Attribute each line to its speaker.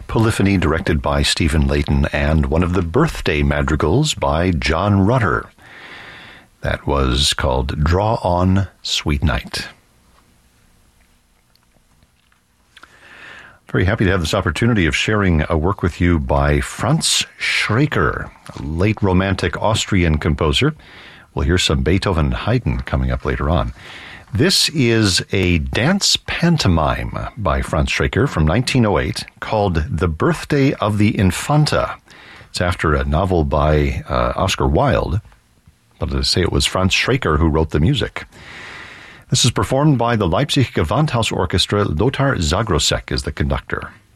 Speaker 1: polyphony directed by Stephen Layton and one of the birthday madrigals by John Rutter. That was called Draw On, Sweet Night. Very happy to have this opportunity of sharing a work with you by Franz Schreker, a late Romantic Austrian composer. We'll hear some Beethoven and Haydn coming up later on. This is a dance pantomime by Franz Schreker from 1908 called The Birthday of the Infanta. It's after a novel by Oscar Wilde, but to say it was Franz Schreker who wrote the music. This is performed by the Leipzig Gewandhaus Orchestra. Lothar Zagrosek is the conductor.